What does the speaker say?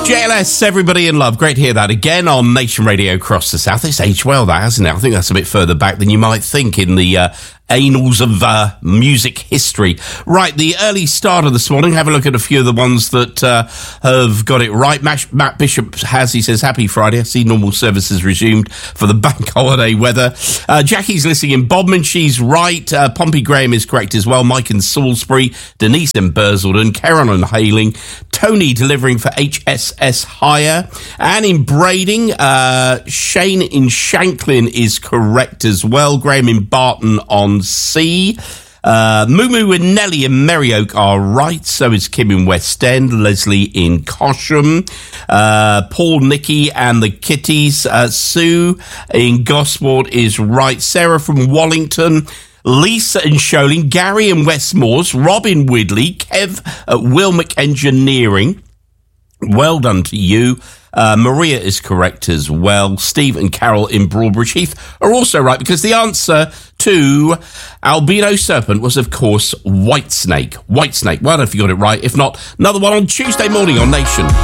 JLS, Everybody in Love. Great to hear that again on Nation Radio across the South. It's aged well, that, hasn't it? I think that's a bit further back than you might think in the annals of music history. Right, the early starter this morning. Have a look at a few of the ones that have got it right. Matt Bishop he says, happy Friday. I see normal services resumed for the bank holiday weather. Jackie's listening in Bodmin. She's right. Pompey Graham is correct as well. Mike in Salisbury. Denise in Bursledon. Karen in Hailing. Tony delivering for HSS Hire. Anne in Brading. Shane in Shanklin is correct as well. Graham in Barton on C. Moo and Nellie in Merryoak are right. So is Kim in West End. Leslie in Cosham. Paul, Nicky and the Kitties. Sue in Gosport is right. Sarah from Wallington. Lisa in Sholing. Gary in Westmoors. Rob in Widley. Kev at Wilmot Engineering. Well done to you. Maria is correct as well. Steve and Carol in Broadbridge Heath are also right, because the answer to albino serpent was, of course, whitesnake. Whitesnake. Well, if you got it right. If not, another one on Tuesday morning on Nation.